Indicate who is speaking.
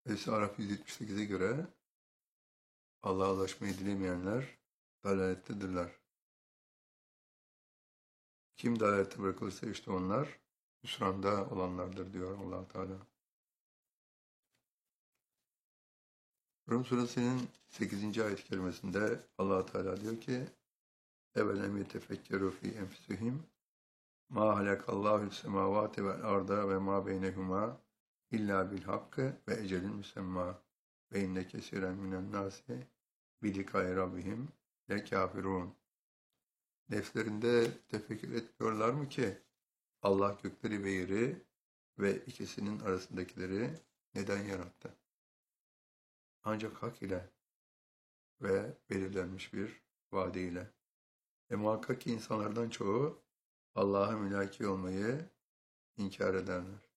Speaker 1: Es-Araf 178'e göre Allah'a ulaşmayı dilemeyenler dalalettedirler. Kim dalalette bırakılırsa işte onlar hüsranda olanlardır diyor Allah Teala. Rum suresinin 8. ayet-i kerimesinde Allah Teala diyor ki: "Evelem yetefekkeru fi enfusihim ma halakallahu semavati vel arda ve ma beynehuma illa bil hakkı ve ecelin müsemma ve inne kesiren minen nasi bi likai rabbihim le kafirun." Nefslerinde tefekkür etmiyorlar mı ki Allah gökleri ve yeri ve ikisinin arasındakileri neden yarattı? Ancak hak ile ve belirlenmiş bir vade ile. Muhakkak ki insanlardan çoğu Allah'a mülaki olmayı inkar ederler.